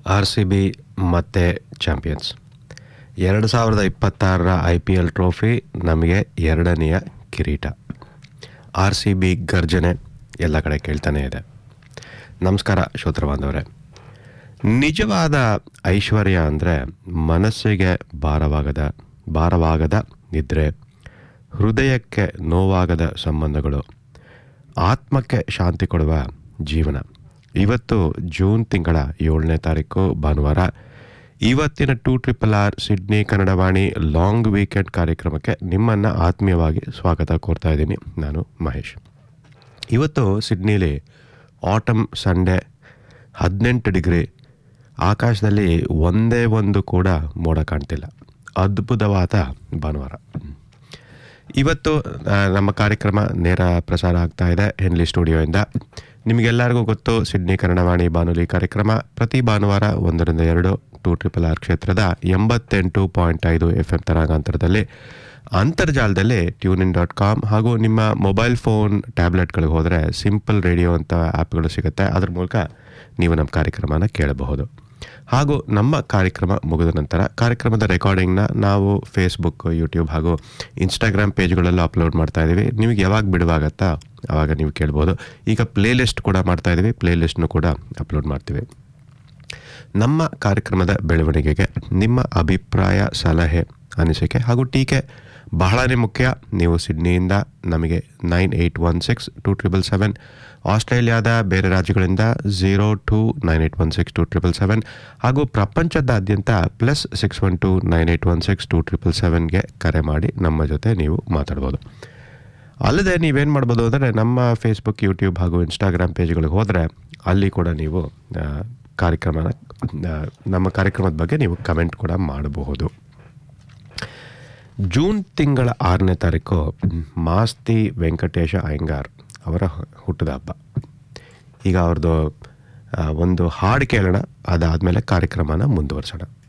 RCB ಮತ್ತೆ champions 2026ರ IPL trophy ನಮಗೆ ಎರಡನೆಯ ಕಿರೀಟ. RCB ಗರ್ಜನೆ ಎಲ್ಲ ಕಡೆ ಕೇಳ್ತಾನೆ ಇದೆ. ನಮಸ್ಕಾರ ಶ್ರೋತೃ ಬಾಂಧವರೇ. ನಿಜವಾದ ಐಶ್ವರ್ಯ ಅಂದರೆ ಮನಸ್ಸಿಗೆ ಭಾರವಾಗದ ನಿದ್ರೆ, ಹೃದಯಕ್ಕೆ ನೋವಾಗದ ಸಂಬಂಧಗಳು, ಆತ್ಮಕ್ಕೆ ಶಾಂತಿ ಕೊಡುವ ಜೀವನ. ಇವತ್ತು ಜೂನ್ ತಿಂಗಳ 7ನೇ ತಾರೀಕು ಭಾನುವಾರ. ಇವತ್ತಿನ 2RRR Sydney Kannadavani long weekend ಕಾರ್ಯಕ್ರಮಕ್ಕೆ ನಿಮ್ಮನ್ನು ಆತ್ಮೀಯವಾಗಿ ಸ್ವಾಗತ ಕೋರ್ತಾ ಇದ್ದೀನಿ. ನಾನು ಮಹೇಶ್. ಇವತ್ತು ಸಿಡ್ನಿಲಿ ಆಟಮ್ ಸಂಡೇ, 18 ಡಿಗ್ರಿ, ಆಕಾಶದಲ್ಲಿ ಒಂದೇ ಒಂದು ಕೂಡ ಮೋಡ ಕಾಣ್ತಿಲ್ಲ. ಅದ್ಭುತವಾದ ಭಾನುವಾರ. ಇವತ್ತು ನಮ್ಮ ಕಾರ್ಯಕ್ರಮ ನೇರ ಪ್ರಸಾರ ಆಗ್ತಾ ಇದೆ ಹೆನ್ಲಿ ಸ್ಟುಡಿಯೋಯಿಂದ. ನಿಮಗೆಲ್ಲರಿಗೂ ಗೊತ್ತು, ಸಿಡ್ನಿ ಕನ್ನಡವಾಣಿ ಬಾನುಲಿ ಕಾರ್ಯಕ್ರಮ ಪ್ರತಿ ಭಾನುವಾರ 1ರಿಂದ 2 2RRR ಕ್ಷೇತ್ರದ 88.5 FM ತರಂಗಾಂತರದಲ್ಲಿ, ಅಂತರ್ಜಾಲದಲ್ಲಿ tunein.com ಹಾಗೂ ನಿಮ್ಮ ಮೊಬೈಲ್ ಫೋನ್ ಟ್ಯಾಬ್ಲೆಟ್ಗಳಿಗೆ ಹೋದರೆ ಸಿಂಪಲ್ ರೇಡಿಯೋ ಅಂತ ಆ್ಯಪ್ಗಳು ಸಿಗುತ್ತೆ. ಅದ್ರ ಮೂಲಕ ನೀವು ನಮ್ಮ ಕಾರ್ಯಕ್ರಮನ ಕೇಳಬಹುದು. ಹಾಗೂ ನಮ್ಮ ಕಾರ್ಯಕ್ರಮ ಮುಗಿದ ನಂತರ ಕಾರ್ಯಕ್ರಮದ ರೆಕಾರ್ಡಿಂಗ್ನ ನಾವು ಫೇಸ್ಬುಕ್, ಯೂಟ್ಯೂಬ್ ಹಾಗೂ ಇನ್ಸ್ಟಾಗ್ರಾಮ್ ಪೇಜ್ಗಳಲ್ಲೂ ಅಪ್ಲೋಡ್ ಮಾಡ್ತಾ ಇದ್ದೀವಿ. ನಿಮಗೆ ಯಾವಾಗ ಬಿಡುವಾಗತ್ತಾ ಆವಾಗ ನೀವು ಕೇಳ್ಬೋದು. ಈಗ ಪ್ಲೇಲಿಸ್ಟ್ ಕೂಡ ಮಾಡ್ತಾ ಇದ್ದೀವಿ, ಪ್ಲೇಲಿಸ್ಟ್ನು ಕೂಡ ಅಪ್ಲೋಡ್ ಮಾಡ್ತೀವಿ. ನಮ್ಮ ಕಾರ್ಯಕ್ರಮದ ಬೆಳವಣಿಗೆಗೆ ನಿಮ್ಮ ಅಭಿಪ್ರಾಯ, ಸಲಹೆ, ಅನಿಸಿಕೆ ಹಾಗೂ ಟೀಕೆ ಬಹಳನೇ ಮುಖ್ಯ. ನೀವು ಸಿಡ್ನಿಯಿಂದ ನಮಗೆ 9816-2777, ಆಸ್ಟ್ರೇಲಿಯಾದ ಬೇರೆ ರಾಜ್ಯಗಳಿಂದ 029816-2777 ಹಾಗೂ ಪ್ರಪಂಚದಾದ್ಯಂತ +6129816-2777ಗೆ ಕರೆ ಮಾಡಿ ನಮ್ಮ ಜೊತೆ ನೀವು ಮಾತಾಡ್ಬೋದು. ಅಲ್ಲದೆ ನೀವೇನು ಮಾಡ್ಬೋದು ಅಂದರೆ, ನಮ್ಮ ಫೇಸ್ಬುಕ್, ಯೂಟ್ಯೂಬ್ ಹಾಗೂ ಇನ್ಸ್ಟಾಗ್ರಾಮ್ ಪೇಜ್ಗಳಿಗೆ ಹೋದರೆ ಅಲ್ಲಿ ಕೂಡ ನೀವು ನಮ್ಮ ಕಾರ್ಯಕ್ರಮದ ಬಗ್ಗೆ ನೀವು ಕಮೆಂಟ್ ಕೂಡ ಮಾಡಬಹುದು. ಜೂನ್ ತಿಂಗಳ 6ನೇ ತಾರೀಕು ಮಾಸ್ತಿ ವೆಂಕಟೇಶ ಅಯ್ಯಂಗಾರ್ ಅವರ ಹುಟ್ಟದ ಹಬ್ಬ. ಈಗ ಅವ್ರದ್ದು ಒಂದು ಹಾಡು ಕೇಳೋಣ, ಅದಾದಮೇಲೆ ಕಾರ್ಯಕ್ರಮನ ಮುಂದುವರ್ಸೋಣ.